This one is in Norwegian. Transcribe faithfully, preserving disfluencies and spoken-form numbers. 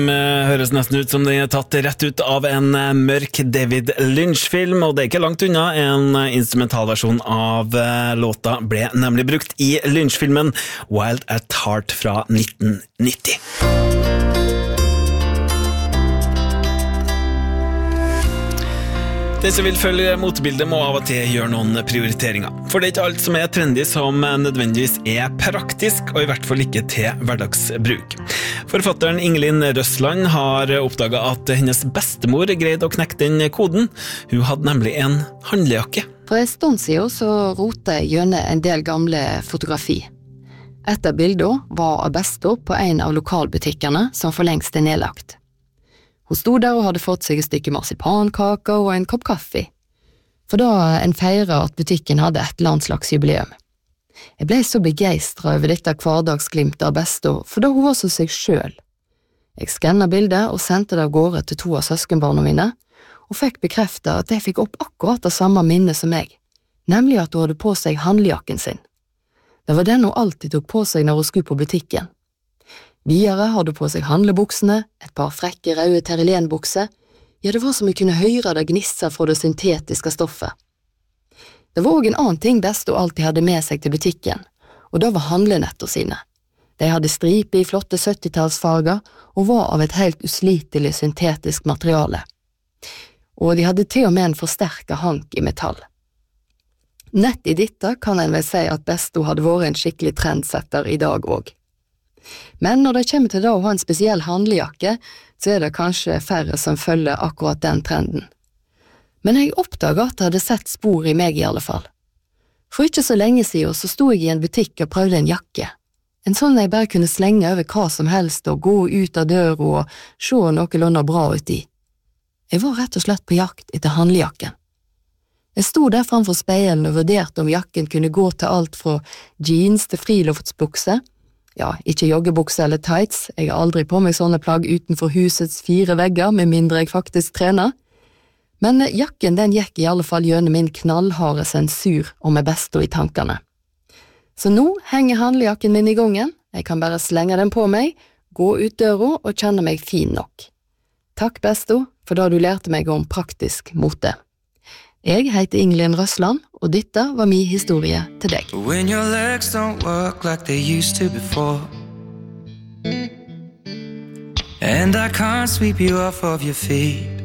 Høres nesten ut som den er tatt rett ut av en mørk David Lynch-film, og det er ikke langt unna. En instrumentalversjon av låta ble nemlig brukt i Lynch-filmen Wild at Heart fra nitten nitti. Den som vil følge motebildet må av og til gjøre noen prioriteringer. For det er ikke alt som er trendy som nødvendigvis er praktisk, og i hvert fall ikke til hverdagsbruk. Forfatteren Ingelin Røssland har oppdaget at hennes bestemor greide å knekke den koden. Hun hadde nemlig en handlejakke. For en stund siden så rotet jeg gjennom en del gamle fotografi. Et av bildene var av bestemor på en av lokalbutikkene som for lengst er nedlagt. Hun stod der og hadde fått seg et stykke marsipankake og en kopp kaffe, for da en feiret at butikken hadde et eller annet slags jubileum. Jeg ble så begeistret over dette hverdagsglimtet av bestemor, for da hun var så seg selv. Jeg skannet bildet og sendte det av gårde til to av søskenbarna mine, og fikk bekreftet at jeg fikk opp akkurat det samme minnet som meg, nemlig at hun hadde på seg handlejakken sin. Det var den hun alltid tok på seg når hun skulle på butikken. Videre hadde hun på seg handlebuksene, et par frekke røde terrelenbukser. Ja, det var som jeg kunne høre det gnissa fra det syntetiske stoffet. Det var også en annen ting best hun alltid hadde med seg til butikken, og det var handlenetter sine. De hadde striper i flotte syttitallsfarger og var av et helt uslitelig syntetisk materiale. Og de hadde til og med en forsterket hank i metall. Nett i dette kan en vel si at best hun hadde vært en skikkelig trendsetter i dag også. Men når det kommer til da å ha en spesiell handlejakke, så er det kanskje færre som følger akkurat den trenden. Men jeg oppdaget at det hadde sett spor i meg i alle fall. For ikke så lenge siden så sto jeg i en butikk og prøvde en jakke. En sånn jeg bare kunne slenge over hva som helst og gå ut av døra og se noenlunde bra ut i. Jeg var rett og slett på jakt etter handlejakken. Jeg sto der framfor speilen og vurderte om jakken kunne gå til alt fra jeans til friluftsbukser. Ja, ikke joggebukse eller tights, jeg har aldri på meg sånne plagg utenfor husets fire vegger, med mindre jeg faktisk trener. Men jakken den gikk i alle fall gjennom min knallharde sensur og med besto i tankene. Så nå henger handlejakken min i gangen, jeg kan bare slenge den på meg, gå ut døra og kjenne meg fin nok. Takk besto, for da du lærte meg om praktisk mote. Jeg heter Ingelin Røssland, og dette var min historie til deg. When your legs don't work like they used to before, and I can't sweep you off of your feet,